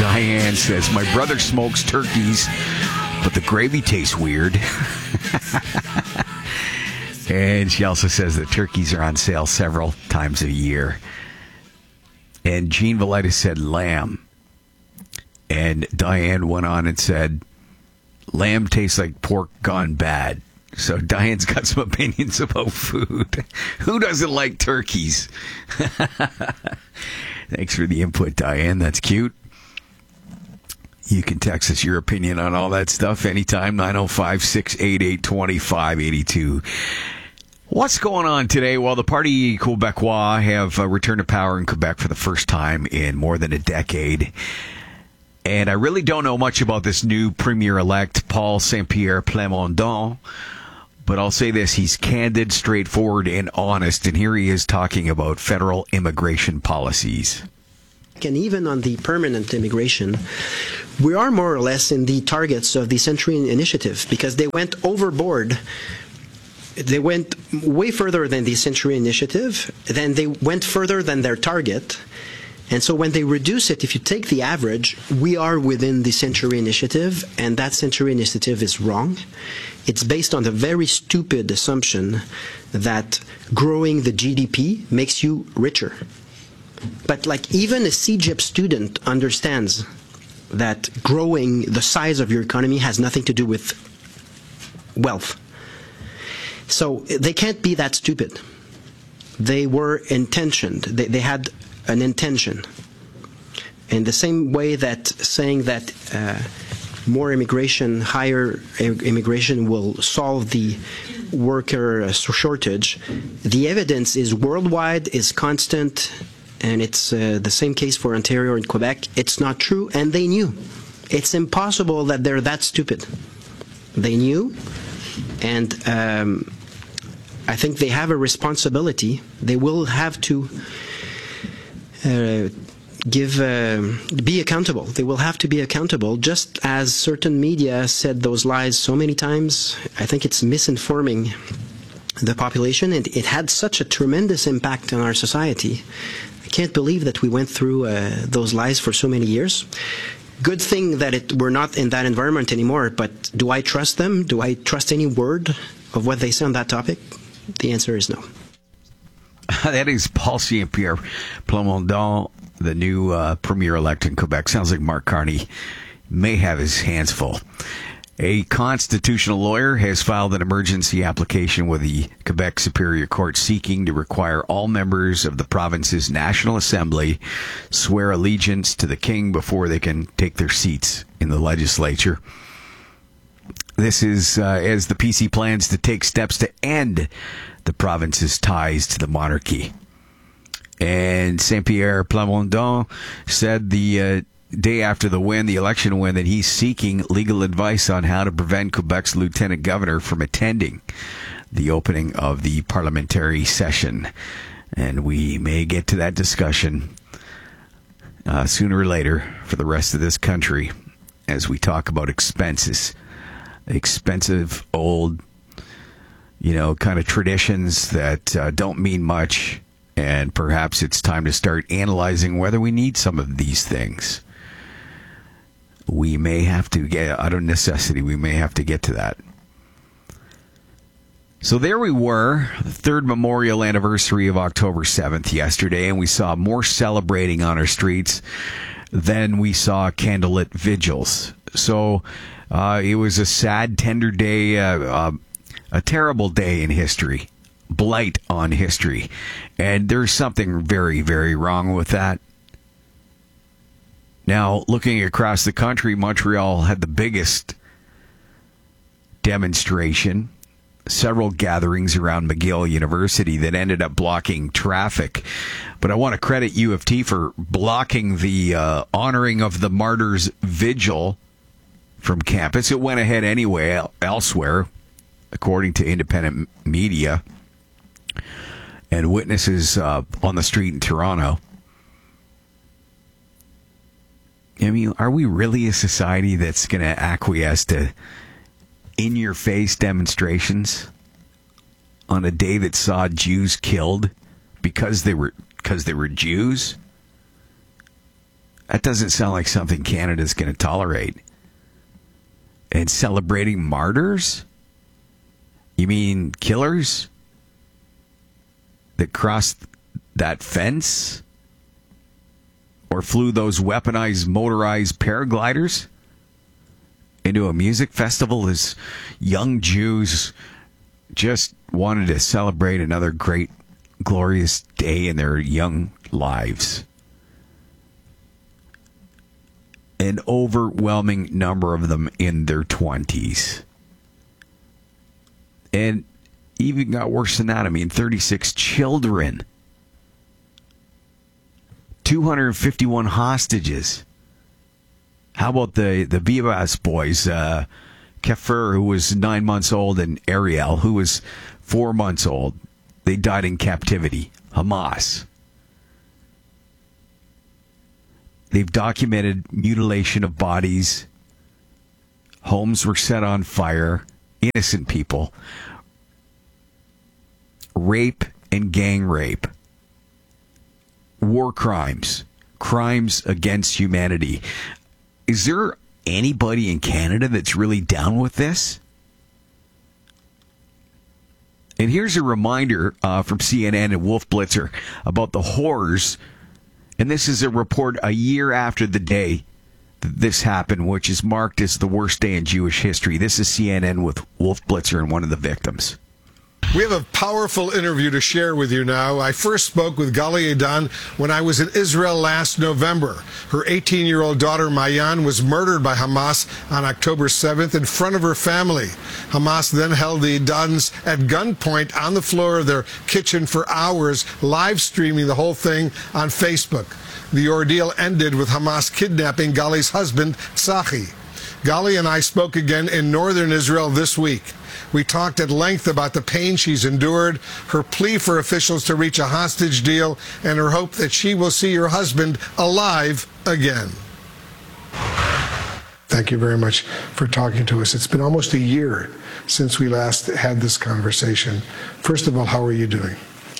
Diane says, my brother smokes turkeys, but the gravy tastes weird. And she also says that turkeys are on sale several times a year. And Jean Valletta said lamb. And Diane went on and said, lamb tastes like pork gone bad. So Diane's got some opinions about food. Who doesn't like turkeys? Thanks for the input, Diane. That's cute. You can text us your opinion on all that stuff anytime, 905-688-2582. What's going on today? Well, the Parti Québécois have returned to power in Quebec for the first time in more than a decade. And I really don't know much about this new premier-elect, Paul Saint-Pierre Plamondon. But I'll say this, he's candid, straightforward, and honest. And here he is talking about federal immigration policies. And even on the permanent immigration, we are more or less in the targets of the Century Initiative because they went overboard. They went way further than the Century Initiative, then they went further than their target. And so when they reduce it, if you take the average, we are within the Century Initiative, and that Century Initiative is wrong. It's based on the very stupid assumption that growing the GDP makes you richer. But like even a CGIP student understands that growing the size of your economy has nothing to do with wealth. So they can't be that stupid. They were intentioned. They had an intention. In the same way that saying that more immigration, higher immigration will solve the worker shortage, the evidence is worldwide, is constant, and it's the same case for Ontario and Quebec. It's not true, and they knew. It's impossible that they're that stupid. They knew, and I think they have a responsibility. They will have to be accountable. They will have to be accountable, just as certain media said those lies so many times. I think it's misinforming the population, and it had such a tremendous impact on our society. I can't believe that we went through those lies for so many years. Good thing that we're not in that environment anymore, but do I trust them? Do I trust any word of what they say on that topic? The answer is no. That is Paul Saint-Pierre Plamondon, the new premier-elect in Quebec. Sounds like Mark Carney may have his hands full. A constitutional lawyer has filed an emergency application with the Quebec Superior Court seeking to require all members of the province's National Assembly swear allegiance to the King before they can take their seats in the legislature. This is as the PC plans to take steps to end the province's ties to the monarchy. And Saint-Pierre Plamondon said the day after the election win, that he's seeking legal advice on how to prevent Quebec's lieutenant governor from attending the opening of the parliamentary session. And we may get to that discussion sooner or later for the rest of this country as we talk about expenses. Expensive, old, kind of traditions that don't mean much. And perhaps it's time to start analyzing whether we need some of these things. We may have to get, out of necessity, we may have to get to that. So there we were, the third memorial anniversary of October 7th yesterday, and we saw more celebrating on our streets than we saw candlelit vigils. So it was a sad, tender day, a terrible day in history, blight on history. And there's something very, very wrong with that. Now, looking across the country, Montreal had the biggest demonstration, several gatherings around McGill University that ended up blocking traffic. But I want to credit U of T for blocking the honoring of the Martyrs Vigil from campus. It went ahead anyway elsewhere, according to independent media and witnesses on the street in Toronto. I mean, are we really a society that's going to acquiesce to in-your-face demonstrations on a day that saw Jews killed because they were Jews? That doesn't sound like something Canada's going to tolerate. And celebrating martyrs? You mean killers that crossed that fence? Or flew those weaponized, motorized paragliders into a music festival as young Jews just wanted to celebrate another great, glorious day in their young lives? An overwhelming number of them in their 20s. And even got worse than that. I mean, 36 children. 251 hostages. How about the Vivas boys? Kefir, who was 9 months old, and Ariel, who was 4 months old. They died in captivity. Hamas. They've documented mutilation of bodies. Homes were set on fire. Innocent people. Rape and gang rape. War crimes. Crimes against humanity. Is there anybody in Canada that's really down with this? And here's a reminder from CNN and Wolf Blitzer about the horrors. And this is a report a year after the day that this happened, which is marked as the worst day in Jewish history. This is CNN with Wolf Blitzer and one of the victims. We have a powerful interview to share with you now. I first spoke with Gali Edan when I was in Israel last November. Her 18-year-old daughter, Mayan, was murdered by Hamas on October 7th in front of her family. Hamas then held the Edans at gunpoint on the floor of their kitchen for hours, live streaming the whole thing on Facebook. The ordeal ended with Hamas kidnapping Gali's husband, Tzachi. Gali and I spoke again in northern Israel this week. We talked at length about the pain she's endured, her plea for officials to reach a hostage deal, and her hope that she will see her husband alive again. Thank you very much for talking to us. It's been almost a year since we last had this conversation. First of all, how are you doing?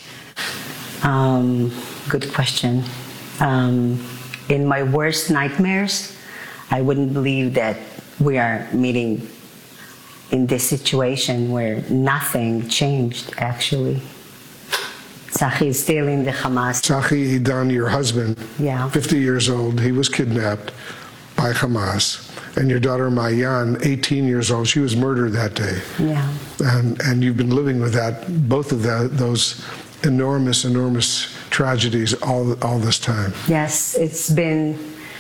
Good question. In my worst nightmares, I wouldn't believe that we are meeting in this situation where nothing changed, actually. Tzachi is still in the Hamas. Tzachi Edan, your husband, Yeah. 50 years old, he was kidnapped by Hamas. And your daughter, Mayan, 18 years old, she was murdered that day. Yeah. And you've been living with that, both of those enormous tragedies all this time. Yes, it's been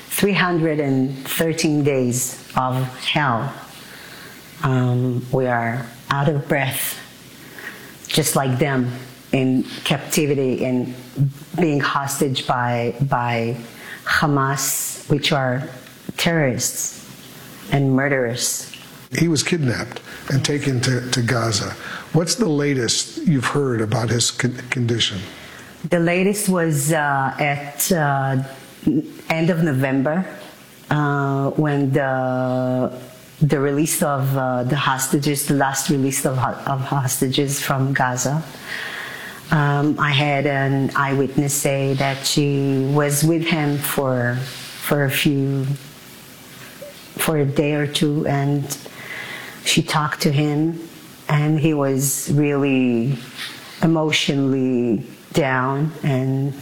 313 days of hell. We are out of breath, just like them, in captivity and being hostage by Hamas, which are terrorists and murderers. He was kidnapped and taken to Gaza. What's the latest you've heard about his condition? The latest was at end of November when the release of the hostages, the last release of hostages from Gaza. I had an eyewitness say that she was with him for a day or two, and she talked to him, and he was really emotionally down and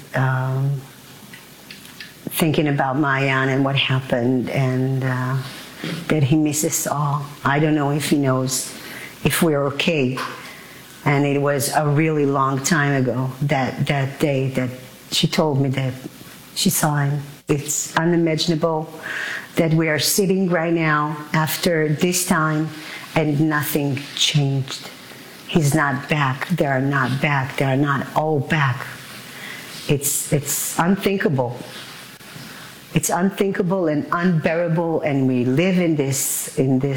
thinking about Mayan and what happened, and that he misses all. I don't know if he knows if we're okay. And it was a really long time ago, that day that she told me that she saw him. It's unimaginable that we are sitting right now after this time and nothing changed. He's not back. They are not back. They are not all back. It's unthinkable. It's unthinkable and unbearable, and we live in this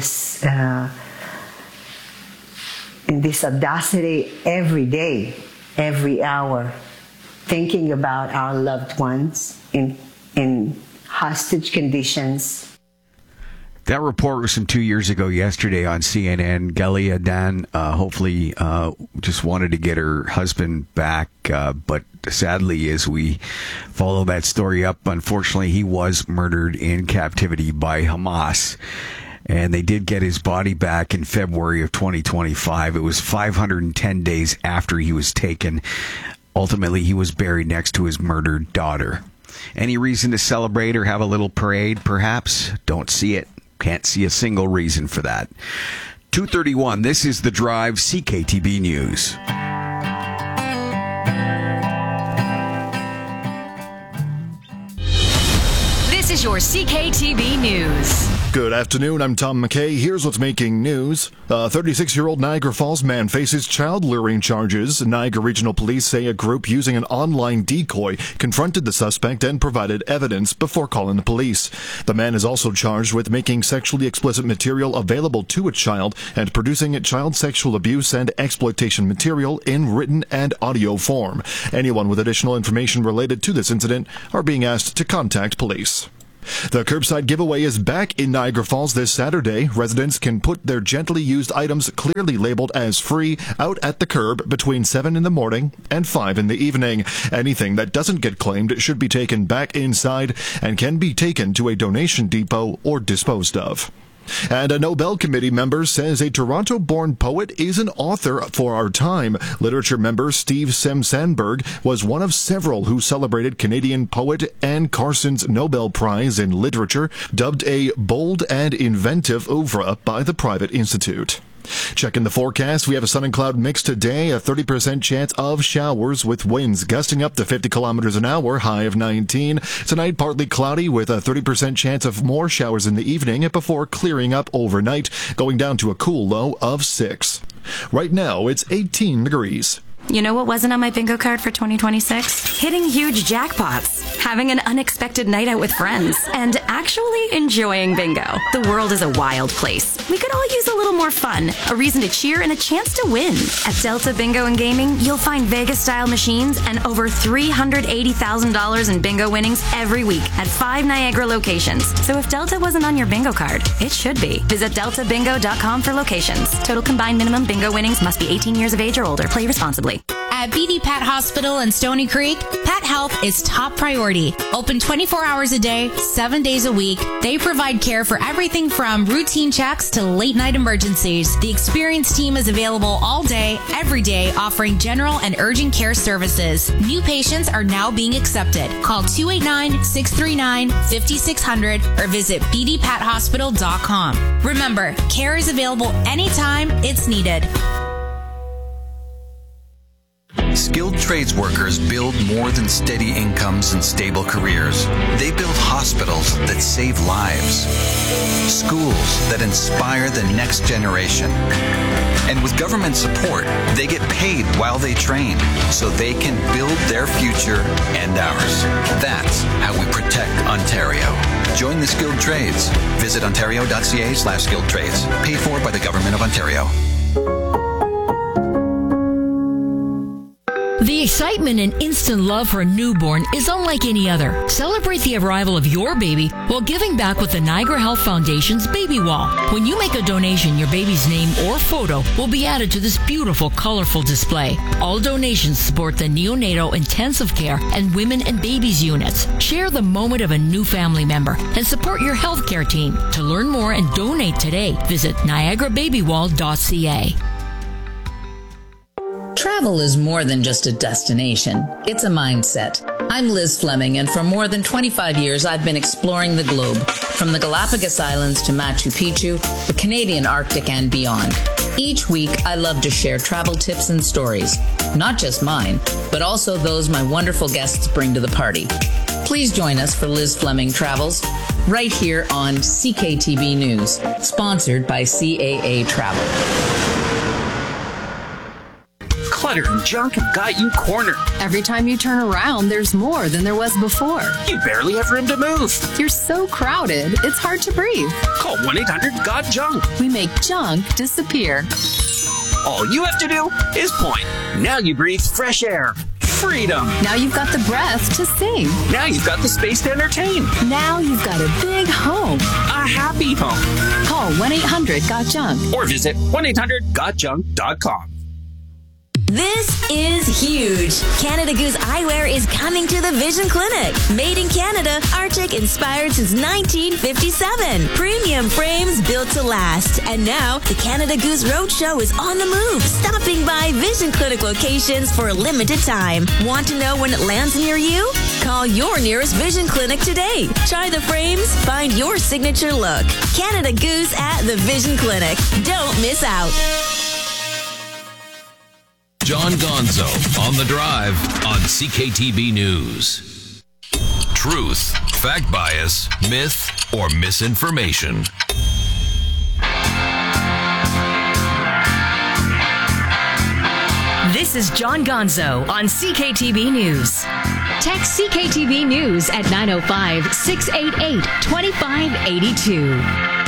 audacity every day, every hour, thinking about our loved ones in hostage conditions. That report was from 2 years ago yesterday on CNN. Galia Dan hopefully just wanted to get her husband back, but sadly, as we follow that story up, unfortunately, he was murdered in captivity by Hamas. And they did get his body back in February of 2025. It was 510 days after he was taken. Ultimately, he was buried next to his murdered daughter. Any reason to celebrate or have a little parade, perhaps? Don't see it. Can't see a single reason for that. 2:31, this is The Drive, CKTB News. This is your CKTB News. Good afternoon, I'm Tom McKay. Here's what's making news. A 36-year-old Niagara Falls man faces child luring charges. Niagara Regional Police say a group using an online decoy confronted the suspect and provided evidence before calling the police. The man is also charged with making sexually explicit material available to a child and producing child sexual abuse and exploitation material in written and audio form. Anyone with additional information related to this incident are being asked to contact police. The curbside giveaway is back in Niagara Falls this Saturday. Residents can put their gently used items clearly labeled as free out at the curb between 7 in the morning and 5 in the evening. Anything that doesn't get claimed should be taken back inside and can be taken to a donation depot or disposed of. And a Nobel Committee member says a Toronto-born poet is an author for our time. Literature member Steve Sandberg was one of several who celebrated Canadian poet Anne Carson's Nobel Prize in Literature, dubbed a bold and inventive oeuvre by the Private Institute. Checking the forecast, we have a sun and cloud mix today, a 30% chance of showers with winds gusting up to 50 kilometers an hour, high of 19. Tonight, partly cloudy with a 30% chance of more showers in the evening before clearing up overnight, going down to a cool low of 6. Right now, it's 18 degrees. You know what wasn't on my bingo card for 2026? Hitting huge jackpots, having an unexpected night out with friends, and actually enjoying bingo. The world is a wild place. We could all use a little more fun, a reason to cheer, and a chance to win. At Delta Bingo and Gaming, you'll find Vegas-style machines and over $380,000 in bingo winnings every week at 5 Niagara locations. So if Delta wasn't on your bingo card, it should be. Visit deltabingo.com for locations. Total combined minimum bingo winnings must be 18 years of age or older. Play responsibly. At BD Pat Hospital in Stony Creek, pet health is top priority. Open 24 hours a day, 7 days a week. They provide care for everything from routine checks to late night emergencies. The experienced team is available all day, every day, offering general and urgent care services. New patients are now being accepted. Call 289-639-5600 or visit bdpathospital.com. Remember, care is available anytime it's needed. Skilled trades workers build more than steady incomes and stable careers. They build hospitals that save lives, schools that inspire the next generation. And with government support, they get paid while they train so they can build their future and ours. That's how we protect Ontario. Join the skilled trades. Visit ontario.ca/skilled trades. Paid for by the Government of Ontario. The excitement and instant love for a newborn is unlike any other. Celebrate the arrival of your baby while giving back with the Niagara Health Foundation's Baby Wall. When you make a donation, your baby's name or photo will be added to this beautiful, colorful display. All donations support the neonatal intensive care and women and babies units. Share the moment of a new family member and support your healthcare team. To learn more and donate today, visit niagarababywall.ca. Travel is more than just a destination. It's a mindset. I'm Liz Fleming, and for more than 25 years, I've been exploring the globe, from the Galapagos Islands to Machu Picchu, the Canadian Arctic, and beyond. Each week, I love to share travel tips and stories, not just mine, but also those my wonderful guests bring to the party. Please join us for Liz Fleming Travels, right here on CKTB News, sponsored by CAA Travel. Clutter and junk have got you cornered. Every time you turn around, there's more than there was before. You barely have room to move. You're so crowded, it's hard to breathe. Call 1-800-GOT-JUNK. We make junk disappear. All you have to do is point. Now you breathe fresh air. Freedom. Now you've got the breath to sing. Now you've got the space to entertain. Now you've got a big home. A happy home. Call 1-800-GOT-JUNK. Or visit 1-800-GOTJUNK.com. This is huge. Canada Goose Eyewear is coming to the Vision Clinic. Made in Canada, Arctic inspired since 1957. Premium frames built to last. And now, the Canada Goose Roadshow is on the move, stopping by Vision Clinic locations for a limited time. Want to know when it lands near you? Call your nearest Vision Clinic today. Try the frames, find your signature look. Canada Goose at the Vision Clinic. Don't miss out. John Gonzo on The Drive on CKTB News. Truth, fact bias, myth, or misinformation. This is John Gonzo on CKTB News. Text CKTB News at 905-688-2582.